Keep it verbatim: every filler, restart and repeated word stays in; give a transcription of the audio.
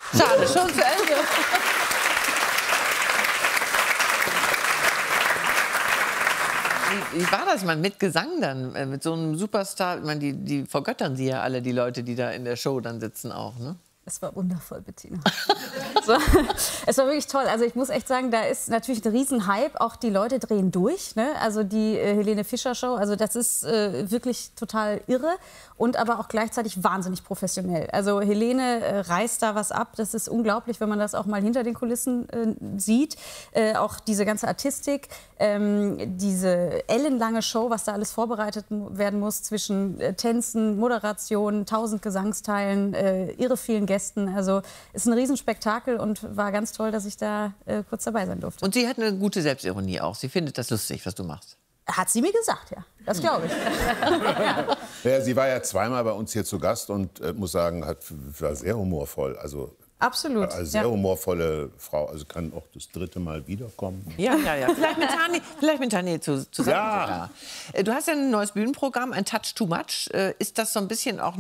Schade, schon zu Ende. Wie, wie war das mal mit Gesang dann, äh, mit so einem Superstar? Ich meine, die, die vergöttern sie ja alle, die Leute, die da in der Show dann sitzen auch, ne? Es war wundervoll, Bettina. So, es war wirklich toll. Also ich muss echt sagen, da ist natürlich ein Riesenhype. Auch die Leute drehen durch. Ne? Also die äh, Helene Fischer Show, also das ist äh, wirklich total irre und aber auch gleichzeitig wahnsinnig professionell. Also Helene äh, reißt da was ab. Das ist unglaublich, wenn man das auch mal hinter den Kulissen äh, sieht. Äh, auch diese ganze Artistik, ähm, diese ellenlange Show, was da alles vorbereitet werden muss zwischen äh, Tänzen, Moderation, tausend Gesangsteilen, äh, irre vielen Gästen. Also ist ein Riesenspektakel und war ganz toll, dass ich da äh, kurz dabei sein durfte. Und sie hat eine gute Selbstironie auch. Sie findet das lustig, was du machst. Hat sie mir gesagt, ja. Das glaube ich. Ja. Ja, sie war ja zweimal bei uns hier zu Gast und äh, muss sagen, hat, war sehr humorvoll. Also Absolut. Eine sehr ja. humorvolle Frau. Also kann auch das dritte Mal wiederkommen. Ja, ja, ja. Vielleicht mit Tani, vielleicht mit Tani zu, zusammen. Ja. Sogar. Du hast ja ein neues Bühnenprogramm, ein Touch Too Much. Ist das so ein bisschen auch